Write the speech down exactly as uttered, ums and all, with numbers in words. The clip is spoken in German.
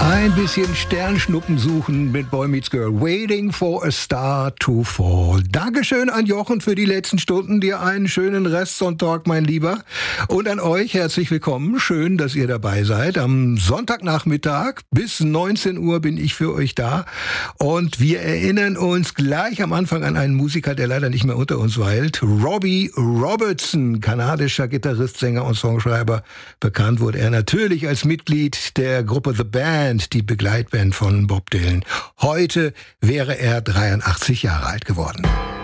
Ein bisschen Sternschnuppen suchen mit Boy Meets Girl. Waiting for a star to fall. Dankeschön an Jochen für die letzten Stunden. Dir einen schönen Restsonntag, mein Lieber. Und an euch herzlich willkommen. Schön, dass ihr dabei seid. Am Sonntagnachmittag bis neunzehn Uhr bin ich für euch da. Und wir erinnern uns gleich am Anfang an einen Musiker, der leider nicht mehr unter uns weilt. Robbie Robertson, kanadischer Gitarrist, Sänger und Songschreiber. Bekannt wurde er natürlich als Mitglied der Gruppe The Band, die Begleitband von Bob Dylan. Heute wäre er dreiundachtzig Jahre alt geworden.